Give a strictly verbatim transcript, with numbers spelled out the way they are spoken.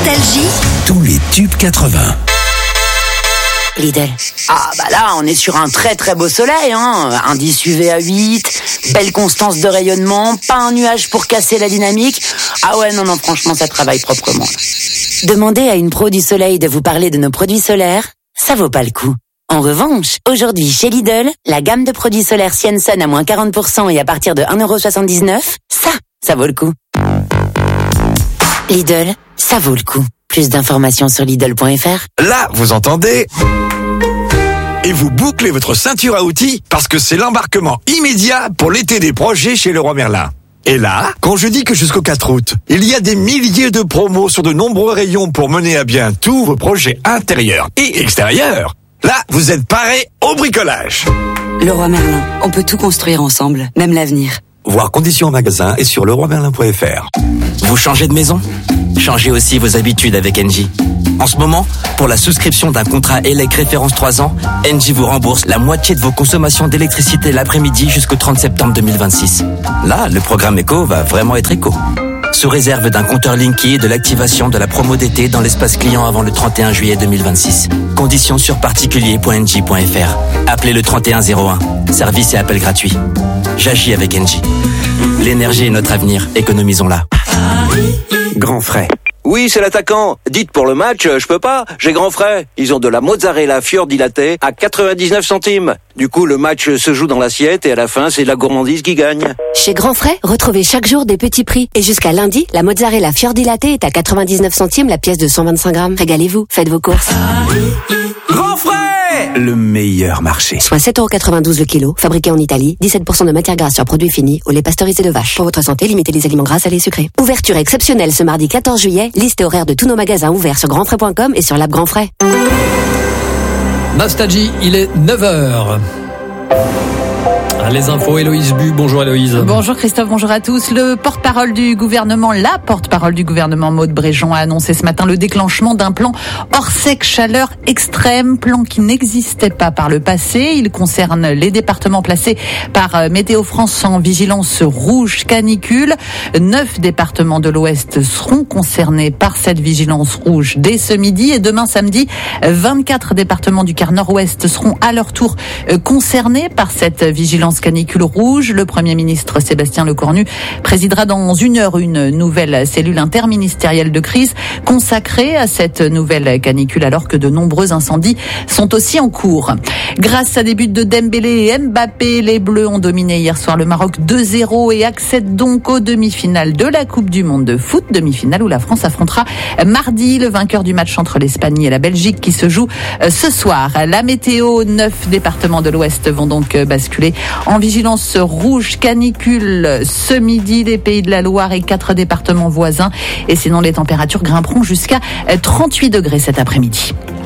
Nostalgie. Tous les tubes quatre-vingts. Lidl. Ah bah là, on est sur un très très beau soleil, hein. Indice U V à huit, belle constance de rayonnement, pas un nuage pour casser la dynamique. Ah ouais, non, non, franchement, ça travaille proprement. Demandez à une pro du soleil de vous parler de nos produits solaires, ça vaut pas le coup. En revanche, aujourd'hui chez Lidl, la gamme de produits solaires Sienson à moins quarante pour cent et à partir de un euro soixante-dix-neuf, ça, ça vaut le coup. Lidl, ça vaut le coup. Plus d'informations sur Lidl point F R. Là, vous entendez ? Et vous bouclez votre ceinture à outils parce que c'est l'embarquement immédiat pour l'été des projets chez Leroy Merlin. Et là, quand je dis que jusqu'au quatre août, il y a des milliers de promos sur de nombreux rayons pour mener à bien tous vos projets intérieurs et extérieurs, là, vous êtes parés au bricolage. Leroy Merlin, on peut tout construire ensemble, même l'avenir. Voir conditions en magasin et sur leroy merlin point F R. Vous changez de maison ? Changez aussi vos habitudes avec Engie. En ce moment, pour la souscription d'un contrat E L E C référence trois ans, Engie vous rembourse la moitié de vos consommations d'électricité l'après-midi jusqu'au trente septembre deux mille vingt-six. Là, le programme éco va vraiment être éco. Sous réserve d'un compteur Linky et de l'activation de la promo d'été dans l'espace client avant le trente et un juillet deux mille vingt-six. Conditions sur particulier point engie point F R. Appelez le trente et un zéro un. Service et appel gratuit. J'agis avec Engie. L'énergie est notre avenir. Économisons-la. Grand frais. Oui, c'est l'attaquant. Dites pour le match, je peux pas, j'ai grand frais. Ils ont de la mozzarella fior dilatée à quatre-vingt-dix-neuf centimes. Du coup, le match se joue dans l'assiette et à la fin, c'est la gourmandise qui gagne. Chez Grand Frais, retrouvez chaque jour des petits prix. Et jusqu'à lundi, la mozzarella fior dilatée est à quatre-vingt-dix-neuf centimes la pièce de cent vingt-cinq grammes. Régalez-vous, faites vos courses. Grand frais ! Le meilleur marché. Soit sept euros quatre-vingt-douze le kilo, fabriqué en Italie, dix-sept pour cent de matière grasse sur produits finis, au lait pasteurisé de vache. Pour votre santé, limitez les aliments gras, salés et sucrés. Ouverture exceptionnelle ce mardi quatorze juillet, liste et horaire de tous nos magasins ouverts sur grand frais point com et sur l'app Grand Frais. Nostalgie, il est neuf heures. Les infos, Héloïse Bu. Bonjour Héloïse. Bonjour Christophe, bonjour à tous. Le porte-parole du gouvernement, la porte-parole du gouvernement, Maud Bréjon, a annoncé ce matin le déclenchement d'un plan Orsec chaleur extrême, plan qui n'existait pas par le passé. Il concerne les départements placés par Météo France en vigilance rouge canicule. Neuf départements de l'Ouest seront concernés par cette vigilance rouge dès ce midi. Et demain samedi, vingt-quatre départements du quart nord-ouest seront à leur tour concernés par cette vigilance canicule rouge. Le Premier ministre Sébastien Lecornu présidera dans une heure une nouvelle cellule interministérielle de crise consacrée à cette nouvelle canicule alors que de nombreux incendies sont aussi en cours. Grâce à des buts de Dembélé et Mbappé, les Bleus ont dominé hier soir le Maroc deux zéro et accèdent donc aux demi-finales de la Coupe du Monde de foot, demi-finale où la France affrontera mardi le vainqueur du match entre l'Espagne et la Belgique qui se joue ce soir. La météo, neuf départements de l'Ouest vont donc basculer en vigilance rouge canicule ce midi, les Pays de la Loire et quatre départements voisins. Et sinon, les températures grimperont jusqu'à trente-huit degrés cet après-midi.